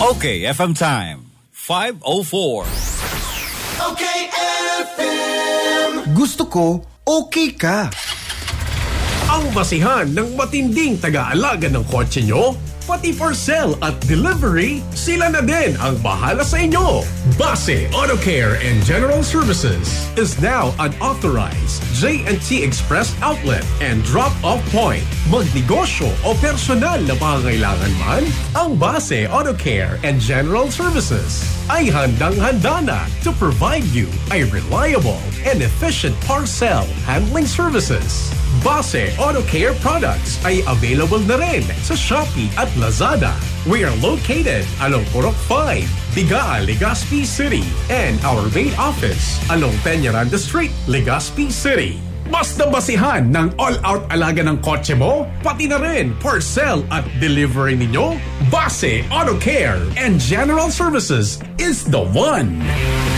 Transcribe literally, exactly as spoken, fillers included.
Okay, F M time. five oh four. Okay, F M. Gusto ko, okay ka. Ang basihan ng matinding taga-alaga ng kotse nyo, pati for sale at delivery, sila na din ang bahala sa inyo. Base Auto Care and General Services is now an authorized J and T Express outlet and drop-off point. Magnegosyo o personal na pangangailangan man, ang Base Auto Care and General Services ay handang-handa na to provide you a reliable and efficient parcel handling services. Base Auto Care products ay available na rin sa Shopee at Lazada. We are located along Purok five, Bigaa, Legazpi City, and our main office along Peñaranda Street, Legazpi City. Basta basihan ng all-out alaga ng kotse mo, pati na rin parcel at delivery ninyo, Base Auto Care and General Services is the one.